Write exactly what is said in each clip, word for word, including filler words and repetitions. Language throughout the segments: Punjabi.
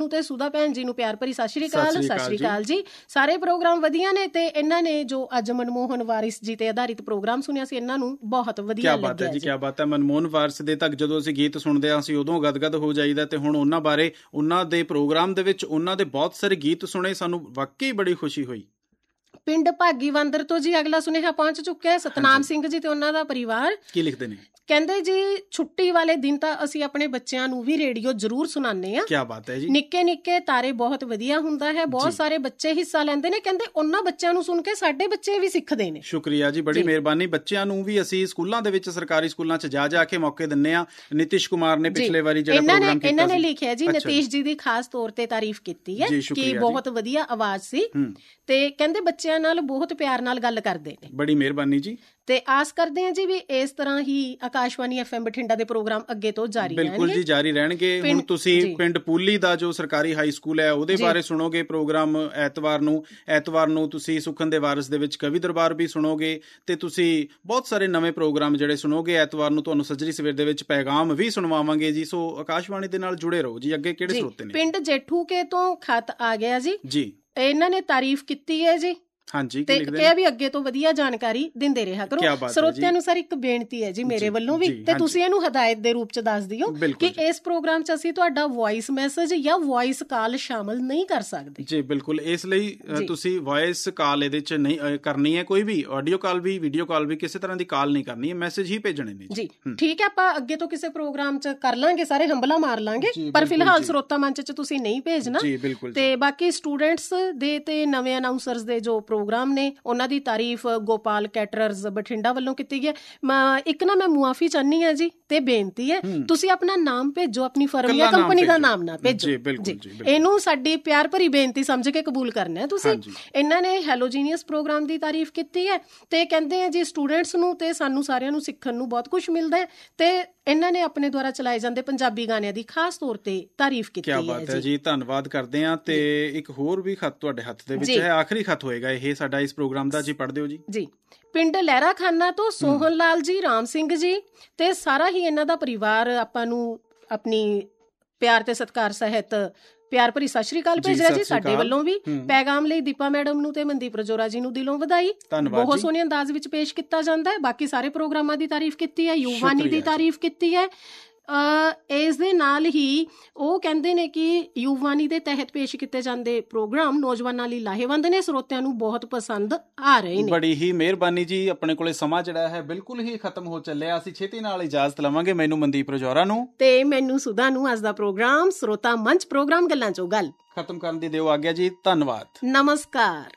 ਤੇ ਸੁਧਾ ਭੈਣ ਜੀ ਨੂੰ ਪਿਆਰ ਭਰੀ ਸਤਿ ਸ਼੍ਰੀ ਅਕਾਲ। ਸਤਿ ਸ਼੍ਰੀ ਅਕਾਲ ਜੀ। ਸਾਰੇ ਪ੍ਰੋਗਰਾਮ ਵਧੀਆ ਨੇ ਤੇ ਇਹਨਾਂ ਨੇ ਜੋ ਅੱਜ ਮਨਮੋਹਨ ਵਾਰਿਸ ਜੀ ਤੇ ਆਧਾਰਿਤ ਪ੍ਰੋਗਰਾਮ ਸੁਣਿਆ ਸੀ, ਇਹਨਾਂ ਨੂੰ ਬਹੁਤ ਵਧੀਆ ਲੱਗਿਆ। ਕਿਆ ਬਾਤ ਹੈ ਜੀ, ਕਿਆ ਬਾਤ ਹੈ। ਮਨਮੋਹਨ ਵਾਰਿਸ ਦੇ ਤੱਕ ਜਦੋਂ ਅਸੀਂ ਗੀਤ ਸੁਣਦੇ ਹਾਂ ਅਸੀਂ ਉਦੋਂ ਗਦਗਦ ਹੋ ਜਾਈਦਾ, ਤੇ ਹੁਣ ਉਹਨਾਂ ਬਾਰੇ, ਉਹਨਾਂ ਦੇ ਪ੍ਰੋਗਰਾਮ ਦੇ ਵਿੱਚ ਉਹਨਾਂ ਦੇ ਬਹੁਤ ਸਾਰੇ ਗੀਤ ਸੁਣੇ, ਸਾਨੂੰ ਵਾਕਈ ਬੜੀ ਖੁਸ਼ੀ ਹੋਈ। ਪਿੰਡ ਭਾਗੀ ਬਾਂਦਰ ਤੋਂ ਜੀ ਅਗਲਾ ਸੁਨੇਹਾ ਪਹੁੰਚ ਚੁੱਕਿਆ। ਸਤਨਾਮ ਸਿੰਘ ਜੀ ਤੇ ਉਹਨਾਂ ਦਾ ਪਰਿਵਾਰ ਕੀ ਲਿਖਦੇ ਨੇ? ਕਹਿੰਦੇ ਜੀ ਛੁੱਟੀ ਵਾਲੇ ਦਿਨ ਤਾਂ ਅਸੀਂ ਆਪਣੇ ਬੱਚਿਆਂ ਨੂੰ ਵੀ ਰੇਡੀਓ ਜ਼ਰੂਰ ਸੁਣਾਉਂਦੇ ਹਾਂ। ਕੀ ਬਾਤ ਹੈ ਜੀ। ਨਿੱਕੇ ਨਿੱਕੇ ਤਾਰੇ ਬਹੁਤ ਵਧੀਆ ਹੁੰਦਾ ਹੈ, ਬਹੁਤ ਸਾਰੇ ਬੱਚੇ ਹਿੱਸਾ ਲੈਂਦੇ ਨੇ। ਕਹਿੰਦੇ ਉਹਨਾਂ ਬੱਚਿਆਂ ਨੂੰ ਸੁਣ ਕੇ ਸਾਡੇ ਬੱਚੇ ਵੀ ਸਿੱਖਦੇ ਨੇ। ਸ਼ੁਕਰੀਆ ਜੀ, ਬੜੀ ਮਿਹਰਬਾਨੀ। ਬੱਚਿਆਂ ਨੂੰ ਵੀ ਅਸੀਂ ਸਕੂਲਾਂ ਦੇ ਵਿੱਚ, ਸਰਕਾਰੀ ਸਕੂਲਾਂ 'ਚ ਜਾ ਜਾ ਕੇ ਮੌਕੇ ਦਿੰਦੇ ਹਾਂ। ਨਿਤਿਸ਼ ਕੁਮਾਰ ਨੇ ਪਿਛਲੇ ਵਾਰੀ ਜਿਹੜਾ ਪ੍ਰੋਗਰਾਮ ਕੀਤਾ, ਇਹਨਾਂ ਨੇ ਲਿਖਿਆ ਜੀ, ਨਿਤਿਸ਼ ਜੀ ਦੀ ਖਾਸ ਤੌਰ ਤੇ ਤਾਰੀਫ ਕੀਤੀ ਹੈ ਕਿ ਬਹੁਤ ਵਧੀਆ ਆਵਾਜ਼ ਸੀ, ਤੇ ਕਹਿੰਦੇ ਬੱਚਿਆਂ ਨਾਲ ਬਹੁਤ ਪਿਆਰ ਨਾਲ ਗੱਲ ਕਰਦੇ ਨੇ। ਬੜੀ ਮਿਹਰਬਾਨੀ ਜੀ। ਤੇ ਆਸ ਕਰਦੇ ਹਾਂ ਜੀ ਵੀ ਇਸ ਤਰ੍ਹਾਂ ਹੀ ਆਕਾਸ਼ਵਾਣੀ ਐਫ ਐਮ ਬਠਿੰਡਾ ਦੇ ਪ੍ਰੋਗਰਾਮ ਅੱਗੇ ਤੋਂ ਜਾਰੀ ਰਹਿਣਗੇ। ਬਿਲਕੁਲ ਜੀ, ਜਾਰੀ ਰਹਿਣਗੇ। ਹੁਣ ਤੁਸੀਂ ਪਿੰਡ ਪੂਲੀ ਦਾ ਜੋ ਸਰਕਾਰੀ ਹਾਈ ਸਕੂਲ ਹੈ ਉਹਦੇ ਬਾਰੇ ਸੁਣੋਗੇ ਪ੍ਰੋਗਰਾਮ ਐਤਵਾਰ ਨੂੰ। ਐਤਵਾਰ ਨੂੰ ਤੁਸੀਂ ਸੁਖਨ ਦੇ ਵਾਰਿਸ ਦੇ ਵਿੱਚ ਕਵੀ ਦਰਬਾਰ ਵੀ ਸੁਣੋਗੇ, ਤੇ ਤੁਸੀਂ ਬਹੁਤ ਸਾਰੇ ਨਵੇਂ ਪ੍ਰੋਗਰਾਮ ਜਿਹੜੇ ਸੁਣੋਗੇ। ਐਤਵਾਰ ਨੂੰ ਤੁਹਾਨੂੰ ਸੱਜਰੀ ਸਵੇਰ ਦੇ ਵਿੱਚ ਪੈਗਾਮ ਵੀ ਸੁਣਵਾਵਾਂਗੇ ਜੀ। ਸੋ ਆਕਾਸ਼ਵਾਣੀ ਦੇ ਨਾਲ ਜੁੜੇ ਰਹੋ ਜੀ। ਅੱਗੇ ਕਿਹੜੇ ਸਰੋਤੇ ਨੇ? ਪਿੰਡ ਜੇਠੂਕੇ ਤੋਂ ਖਤ ਆ ਗਿਆ ਜੀ ਜੀ। ਇਹਨਾਂ ਨੇ ਤਾਰੀਫ ਕੀਤੀ ਹੈ ਜੀ। ਹਾਂਜੀ, ਤੇ ਕਿਹਾ ਵੀ ਅੱਗੇ ਤੋਂ ਵਧੀਆ ਜਾਣਕਾਰੀ ਦਿੰਦੇ ਰਿਹਾ ਕਰੋ। ਸਰੋਤਿਆਂ ਨੂੰ ਸਰ ਇੱਕ ਬੇਨਤੀ ਹੈ ਜੀ ਮੇਰੇ ਵੱਲੋਂ ਵੀ, ਤੇ ਤੁਸੀਂ ਇਹਨੂੰ ਹਦਾਇਤ ਦੇ ਰੂਪ ਚ ਦੱਸ ਦਿਓ ਕਿ ਇਸ ਪ੍ਰੋਗਰਾਮ ਚ ਅਸੀਂ ਤੁਹਾਡਾ ਵੌਇਸ ਮੈਸੇਜ ਜਾਂ ਵੌਇਸ ਕਾਲ ਸ਼ਾਮਲ ਨਹੀਂ ਕਰ ਸਕਦੇ ਜੀ। ਬਿਲਕੁਲ, ਇਸ ਲਈ ਤੁਸੀਂ ਵੌਇਸ ਕਾਲ ਇਹਦੇ ਚ ਨਹੀਂ ਕਰਨੀ ਹੈ, ਕੋਈ ਵੀ ਆਡੀਓ ਕਾਲ ਵੀ, ਵੀਡੀਓ ਕਾਲ ਵੀ, ਕਿਸੇ ਤਰ੍ਹਾਂ ਦੀ ਕਾਲ ਨਹੀਂ ਕਰਨੀ ਹੈ, ਮੈਸੇਜ ਹੀ ਭੇਜਣੇ ਨੇ ਜੀ। ਠੀਕ ਹੈ, ਆਪਾਂ ਅੱਗੇ ਤੋਂ ਕਿਸੇ ਪ੍ਰੋਗਰਾਮ ਚ ਕਰ ਲਾਂਗੇ, ਸਾਰੇ ਹੰਬਲਾ ਮਾਰ ਲਾਂਗੇ, ਪਰ ਫਿਲਹਾਲ ਸਰੋਤਾ ਮੰਚ ਚ ਤੁਸੀਂ ਨਹੀਂ ਭੇਜਣਾ। ਤੇ ਬਾਕੀ ਸਟੂਡੈਂਟਸ ਦੇ ਤੇ ਨਵੇਂ ਅਨਾਉਂਸਰਸ ਦੇ ਜੋ ਪ੍ਰੋਗਰਾਮ ਨੇ ਉਹਨਾਂ ਦੀ ਤਾਰੀਫ ਗੋਪਾਲ ਕੈਟਰਰਜ਼ ਬਠਿੰਡਾ ਵੱਲੋਂ ਕੀਤੀ ਹੈ। ਇੱਕ ਨਾ ਮੈਂ ਮੁਆਫੀ ਚਾਹੁੰਦੀ ਹਾਂ ਜੀ, ਤੇ ਬੇਨਤੀ ਹੈ ਤੁਸੀਂ ਆਪਣਾ ਨਾਮ ਭੇਜੋ, ਆਪਣੀ ਫਰਮ ਜਾਂ ਕੰਪਨੀ ਦਾ ਨਾਮ ਨਾ ਭੇਜੋ ਜੀ। ਇਹਨੂੰ ਸਾਡੀ ਪਿਆਰ ਭਰੀ ਬੇਨਤੀ ਸਮਝ ਕੇ ਕਬੂਲ ਕਰਨਾ ਹੈ ਤੁਸੀਂ। ਇਹਨਾਂ ਨੇ ਹੈਲੋਜੀਨੀਅਸ ਪ੍ਰੋਗਰਾਮ ਦੀ ਤਾਰੀਫ ਕੀਤੀ ਹੈ, ਤੇ ਕਹਿੰਦੇ ਆ ਜੀ ਸਟੂਡੈਂਟਸ ਨੂੰ ਤੇ ਸਾਨੂੰ ਸਾਰਿਆਂ ਨੂੰ ਸਿੱਖਣ ਨੂੰ ਬਹੁਤ ਕੁਝ ਮਿਲਦਾ ਹੈ, ਤੇ ਇਹਨਾਂ ਨੇ ਆਪਣੇ ਦੁਆਰਾ ਚਲਾਏ ਜਾਂਦੇ ਪੰਜਾਬੀ ਗਾਣਿਆਂ ਦੀ ਖਾਸ ਤੌਰ ਤੇ ਤਾਰੀਫ ਕੀਤੀ ਹੈ। ਕੀ ਬਾਤ ਹੈ ਜੀ, ਧੰਨਵਾਦ ਕਰਦੇ ਹਾਂ। ਤੇ ਇੱਕ ਹੋਰ ਵੀ ਖੱਤ ਤੁਹਾਡੇ ਹੱਥ ਦੇ ਵਿੱਚ ਹੈ, ਆਖਰੀ ਖੱਤ ਹੋਏਗਾ ਇਹ ਸਾਡਾ ਇਸ ਪ੍ਰੋਗਰਾਮ ਦਾ ਜੀ। ਪੜ੍ਹ ਦਿਓ ਜੀ। ਜੀ, ਪਿੰਡ ਲਹਿਰਾ ਖਾਨਾ ਤੋਂ ਸੋਹਨ ਲਾਲ ਜੀ, ਰਾਮ ਸਿੰਘ ਜੀ ਤੇ ਸਾਰਾ ਹੀ ਇਹਨਾਂ ਦਾ ਪਰਿਵਾਰ ਆਪਾਂ ਨੂੰ ਆਪਣੀ ਪਿਆਰ ਤੇ ਸਤਿਕਾਰ ਸਹਿਤ ਪਿਆਰ ਭਰੀ ਸਤਿ ਸ਼੍ਰੀ ਅਕਾਲ ਭੇਜ ਰਿਹਾ ਜੀ। ਸਾਡੇ ਵੱਲੋਂ ਵੀ ਪੈਗਾਮ ਲਈ ਦੀਪਾ ਮੈਡਮ ਨੂੰ ਤੇ ਮਨਦੀਪ ਰਜੋਰਾ ਜੀ ਨੂੰ ਦਿਲੋਂ ਵਧਾਈ। ਬਹੁਤ ਸੋਹਣੇ ਅੰਦਾਜ਼ ਵਿੱਚ ਪੇਸ਼ ਕੀਤਾ ਜਾਂਦਾ ਹੈ। ਬਾਕੀ ਸਾਰੇ ਪ੍ਰੋਗਰਾਮਾਂ ਦੀ ਤਾਰੀਫ ਕੀਤੀ ਹੈ, ਯੂਵਾਨੀ ਦੀ ਤਾਰੀਫ ਕੀਤੀ ਹੈ। ਇਸ ਦੇ ਨਾਲ ਹੀ ਉਹ ਕਹਿੰਦੇ ਨੇ ਕਿ ਯੂਵਾਨੀ ਦੇ ਤਹਿਤ ਪੇਸ਼ ਕੀਤੇ ਜਾਂਦੇ ਪ੍ਰੋਗਰਾਮ ਨੌਜਵਾਨਾਂ ਲਈ ਲਾਹੇਵੰਦ ਨੇ, ਸਰੋਤਿਆਂ ਨੂੰ ਬਹੁਤ ਪਸੰਦ ਆ ਰਹੇ ਨੇ। ਬੜੀ ਹੀ ਮਿਹਰਬਾਨੀ ਜੀ। ਆਪਣੇ ਕੋਲੇ ਸਮਾਂ ਜਿਹੜਾ ਹੈ ਬਿਲਕੁਲ ਹੀ ਖਤਮ ਹੋ ਚੱਲਿਆ। ਅਸੀਂ ਛੇਤੀ ਨਾਲ ਇਜਾਜ਼ਤ ਲਵਾਂਗੇ। ਮੈਨੂੰ ਮਨਦੀਪ ਰਜੌਰਾ ਨੂੰ ਤੇ ਮੈਨੂੰ ਸੁਧਾ ਨੂੰ ਅੱਜ ਦਾ ਪ੍ਰੋਗਰਾਮ ਸਰੋਤਾ ਮੰਚ ਪ੍ਰੋਗਰਾਮ ਗੱਲਾਂ ਚੋਂ ਗੱਲ ਖਤਮ ਕਰਨ ਦੀ ਦਿਓ ਆਗਿਆ ਜੀ। ਧੰਨਵਾਦ, ਨਮਸਕਾਰ।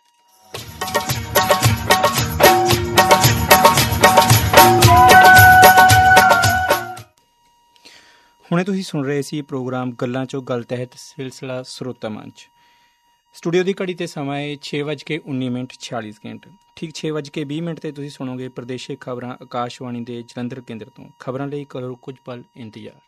ਹੁਣੇ ਤੁਸੀਂ ਸੁਣ ਰਹੇ ਸੀ ਪ੍ਰੋਗਰਾਮ ਗੱਲਾਂ ਚੋਂ ਗੱਲ ਤਹਿਤ ਸਿਲਸਿਲਾ ਸਰੋਤਾ ਮੰਚ। ਸਟੂਡੀਓ ਦੀ ਘੜੀ 'ਤੇ ਸਮਾਂ ਹੈ ਛੇ ਵੱਜ ਕੇ ਉੱਨੀ ਮਿੰਟ ਛਿਆਲੀ ਸਕਿੰਟ। ਠੀਕ ਛੇ ਵੱਜ ਕੇ ਵੀਹ ਮਿੰਟ 'ਤੇ ਤੁਸੀਂ ਸੁਣੋਗੇ ਪ੍ਰਦੇਸ਼ਿਕ ਖਬਰਾਂ ਆਕਾਸ਼ਵਾਣੀ ਦੇ ਜਲੰਧਰ ਕੇਂਦਰ ਤੋਂ। ਖਬਰਾਂ ਲਈ ਕਰੋ ਕੁਝ ਪਲ ਇੰਤਜ਼ਾਰ।